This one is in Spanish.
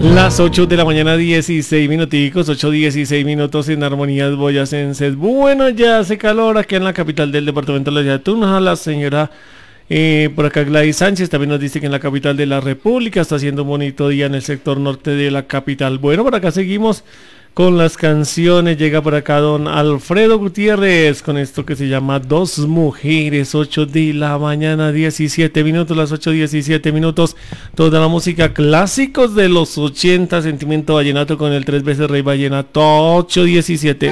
Las 8 de la mañana, 16 minuticos, 8:16 en Armonías Boyacenses. Bueno, ya hace calor aquí en la capital del departamento de la Tunja. La señora por acá Gladys Sánchez también nos dice que en la capital de la República está haciendo un bonito día en el sector norte de la capital. Bueno, por acá seguimos con las canciones. Llega por acá don Alfredo Gutiérrez con esto que se llama Dos Mujeres. 8 de la mañana, 17 minutos, las 8:17. Toda la música clásicos de los 80, Sentimiento Vallenato con el 3 veces Rey Vallenato. 8:17.